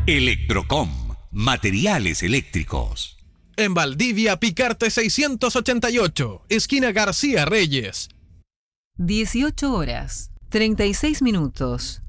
Electrocom, materiales eléctricos. En Valdivia, Picarte 688, esquina García Reyes. 18 horas, 36 minutos.